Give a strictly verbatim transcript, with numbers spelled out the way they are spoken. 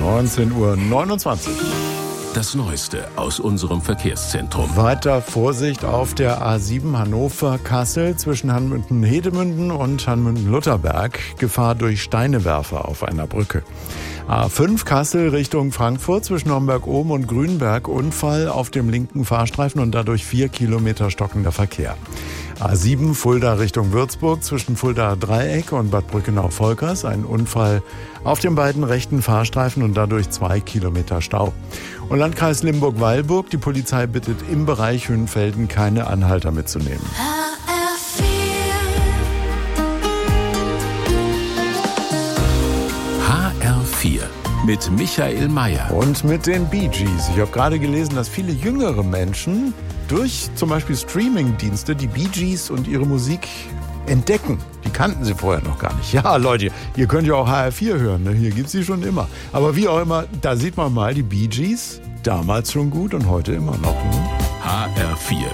neunzehn Uhr neunundzwanzig. Das Neueste aus unserem Verkehrszentrum. Weiter Vorsicht auf der A sieben Hannover-Kassel zwischen Hanmünden-Hedemünden und Hanmünden-Lutherberg. Gefahr durch Steinewerfer auf einer Brücke. A fünf Kassel Richtung Frankfurt zwischen Homberg-Ohm und Grünberg. Unfall auf dem linken Fahrstreifen und dadurch vier Kilometer stockender Verkehr. A sieben Fulda Richtung Würzburg zwischen Fuldaer Dreieck und Bad Brückenau-Volkers. Ein Unfall auf den beiden rechten Fahrstreifen und dadurch zwei Kilometer Stau. Und Landkreis Limburg-Weilburg, die Polizei bittet im Bereich Hünfelden keine Anhalter mitzunehmen. H R vier mit Michael Mayer. Und mit den Bee Gees. Ich habe gerade gelesen, dass viele jüngere Menschen durch zum Beispiel Streaming-Dienste die Bee Gees und ihre Musik entdecken. Die kannten sie vorher noch gar nicht. Ja, Leute, ihr könnt ja auch H R vier hören, ne? Hier gibt's sie schon immer. Aber wie auch immer, da sieht man mal die Bee Gees, damals schon gut und heute immer noch. Ne? H R vier